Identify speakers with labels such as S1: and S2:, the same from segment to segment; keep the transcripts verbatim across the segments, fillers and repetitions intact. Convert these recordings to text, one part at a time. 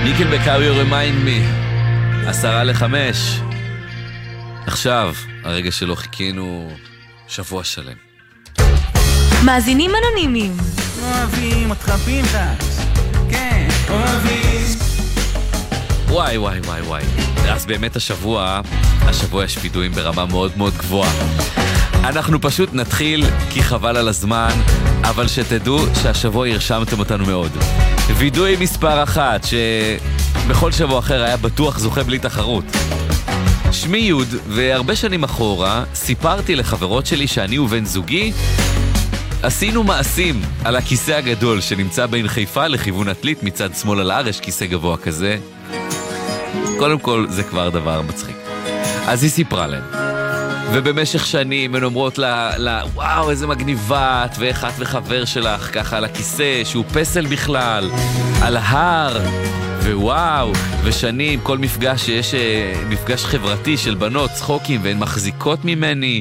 S1: ניקלבק, How You Remind Me, עשרה לחמש. עכשיו, הרגע שלו חיכינו שבוע שלם.
S2: מאזינים אנונימיים.
S3: אוהבים אותך פנחס, כן, אוהבים.
S1: וואי וואי וואי וואי. אז באמת השבוע, השבוע יש וידויים ברמה מאוד מאוד גבוהה. אנחנו פשוט נתחיל כי חבל על הזמן, אבל שתדעו שהשבוע הרשמתם אותנו מאוד. וידוי מספר אחת, שבכל שבוע אחר היה בטוח זוכה בלי תחרות. שמי יוד, והרבה שנים אחורה סיפרתי לחברות שלי שאני ובן זוגי עשינו מעשים על הכיסא הגדול שנמצא בין חיפה לכיוון עתלית, מצד שמאל על הארץ, כיסא גבוה כזה. קודם כל זה כבר דבר מצחיק. אז היא סיפרה להם, ובמשך שנים הן אומרות לה, לה וואו איזה מגניבה את ואיך את וחבר שלך ככה על הכיסא שהוא פסל בכלל על ההר, ווואו, ושנים כל מפגש שיש מפגש חברתי של בנות צחוקים והן מחזיקות ממני,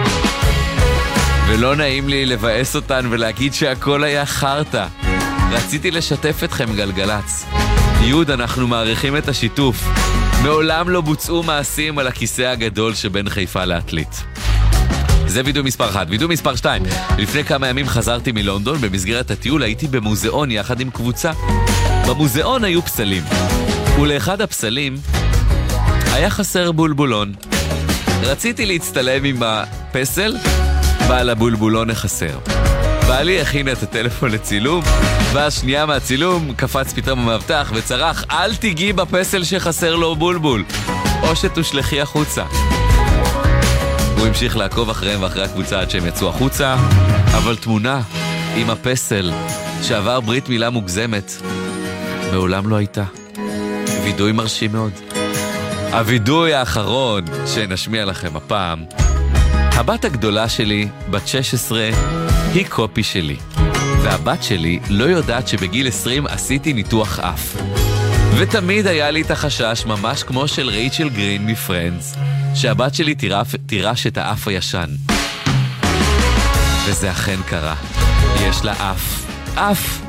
S1: ולא נעים לי לבאס אותן ולהגיד שהכל היה חרטה. רציתי לשתף אתכם גלגלץ. יוד, אנחנו מעריכים את השיתוף. מעולם לא בוצעו מעשים על הכיסא הגדול שבין חיפה לעתלית. זה וידאו מספר אחד. וידאו מספר שתיים. לפני כמה ימים חזרתי מלונדון. במסגרת הטיול הייתי במוזיאון יחד עם קבוצה. במוזיאון היו פסלים, ולאחד הפסלים היה חסר בולבולון. רציתי להצטלם עם הפסל, בעל הבולבולון החסר. בעלי הכין את הטלפון לצילום, והשנייה מהצילום קפץ פתאום המאבטח וצרח, אל תיגעי בפסל שחסר לו בולבול, או שתושלחי החוצה. הוא המשיך לעקוב אחריהם ואחרי הקבוצה עד שהם יצאו החוצה, אבל תמונה עם הפסל שעבר ברית מילה מוגזמת מעולם לא הייתה. וידוי מרשים מאוד. הוידוי האחרון שנשמיע לכם הפעם, הבת הגדולה שלי, בת שש עשרה, היא קופי שלי. והבת שלי לא יודעת שבגיל עשרים עשיתי ניתוח אף. ותמיד היה לי את החשש, ממש כמו של רייצ'ל גרין מפרנדס, שהבת שלי תירש, תירש את האף הישן. וזה אכן קרה. יש לה אף. אף